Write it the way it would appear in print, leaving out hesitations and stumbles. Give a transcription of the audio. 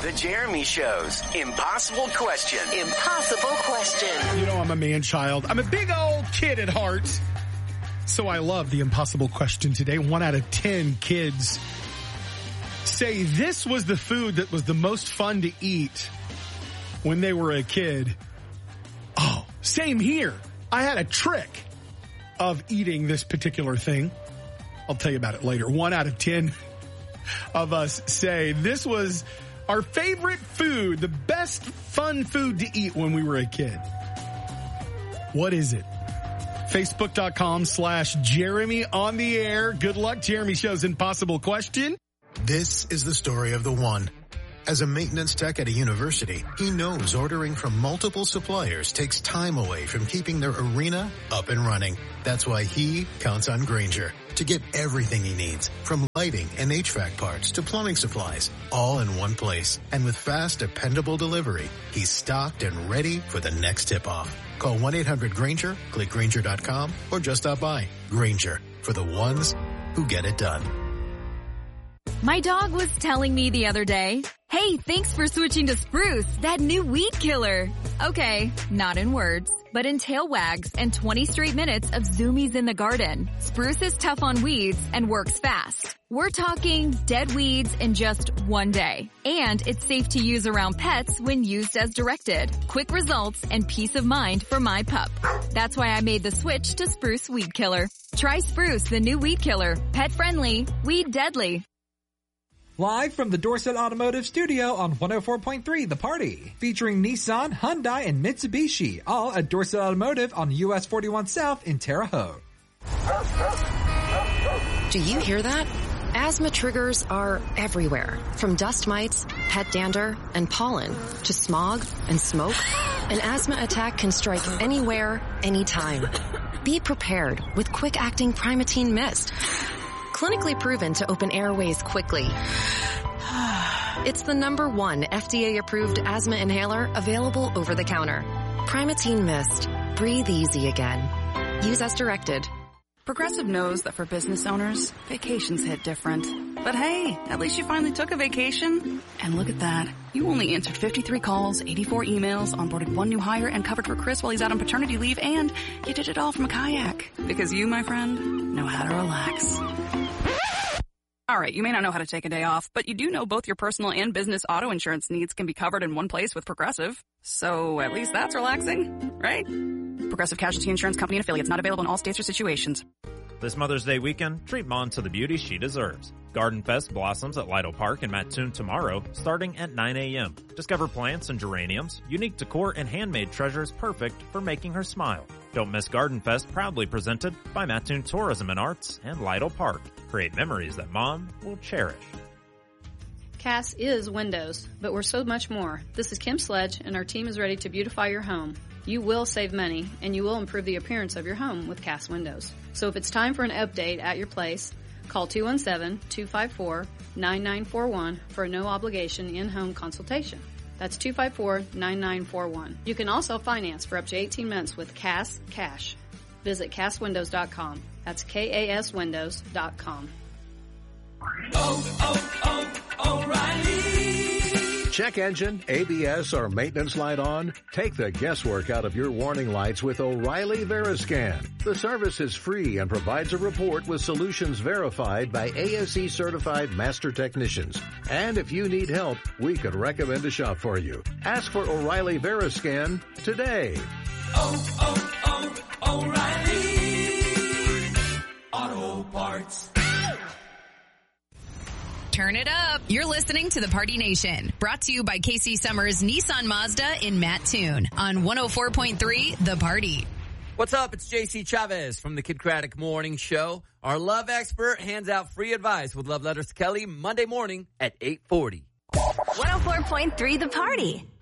The Jeremy Show's Impossible Question. Impossible Question. You know, I'm a man-child. I'm a big old kid at heart. So I love the Impossible Question today. 1 out of 10 kids say this was the food that was the most fun to eat when they were a kid. Oh, same here. I had a trick of eating this particular thing. I'll tell you about it later. 1 out of 10 of us say this was our favorite food, the best fun food to eat when we were a kid. What is it? Facebook.com/Jeremy on the air. Good luck. Jeremy Show's Impossible Question. This is the story of the one. As a maintenance tech at a university, he knows ordering from multiple suppliers takes time away from keeping their arena up and running. That's why he counts on Grainger to get everything he needs, from lighting and HVAC parts to plumbing supplies, all in one place. And with fast, dependable delivery, he's stocked and ready for the next tip-off. Call 1-800-GRAINGER, click Grainger.com, or just stop by. Grainger, for the ones who get it done. My dog was telling me the other day, "Hey, thanks for switching to Spruce, that new weed killer." Okay, not in words, but in tail wags and 20 straight minutes of zoomies in the garden. Spruce is tough on weeds and works fast. We're talking dead weeds in just 1 day. And it's safe to use around pets when used as directed. Quick results and peace of mind for my pup. That's why I made the switch to Spruce Weed Killer. Try Spruce, the new weed killer. Pet friendly, weed deadly. Live from the Dorset Automotive Studio on 104.3 The Party. Featuring Nissan, Hyundai, and Mitsubishi. All at Dorset Automotive on US 41 South in Terre Haute. Do you hear that? Asthma triggers are everywhere. From dust mites, pet dander, and pollen, to smog and smoke. An asthma attack can strike anywhere, anytime. Be prepared with quick-acting Primatene Mist. Clinically proven to open airways quickly. It's the #1 FDA-approved asthma inhaler available over the counter. Primatene Mist. Breathe easy again. Use as directed. Progressive knows that for business owners, vacations hit different. But hey, at least you finally took a vacation. And look at that. You only answered 53 calls, 84 emails, onboarded 1 new hire, and covered for Chris while he's out on paternity leave, and you did it all from a kayak. Because you, my friend, know how to relax. All right, you may not know how to take a day off, but you do know both your personal and business auto insurance needs can be covered in one place with Progressive. So at least that's relaxing, right? Progressive Casualty Insurance Company and affiliates, not available in all states or situations. This Mother's Day weekend, treat Mom to the beauty she deserves. Garden Fest blossoms at Lytle Park in Mattoon tomorrow, starting at 9 a.m. Discover plants and geraniums, unique decor, and handmade treasures perfect for making her smile. Don't miss Garden Fest, proudly presented by Mattoon Tourism and Arts and Lytle Park. Create memories that Mom will cherish. Cass is windows, but we're so much more. This is Kim Sledge, and our team is ready to beautify your home. You will save money, and you will improve the appearance of your home with Cass Windows. So if it's time for an update at your place, call 217-254-9941 for a no-obligation in-home consultation. That's 254-9941. You can also finance for up to 18 months with Cass Cash. Visit CassWindows.com. That's KASWindows.com. O'Reilly. Check engine, ABS, or maintenance light on? Take the guesswork out of your warning lights with O'Reilly Veriscan. The service is free and provides a report with solutions verified by ASE certified master technicians. And if you need help, we could recommend a shop for you. Ask for O'Reilly Veriscan today. O'Reilly Auto Parts. Turn it up. You're listening to the Party Nation, brought to you by Casey Summers Nissan Mazda in Mattoon on 104.3 The Party. What's up? It's JC Chavez from the Kid Craddock Morning Show. Our love expert hands out free advice with love letters to Kelly Monday morning at 8:40. 104.3 The Party.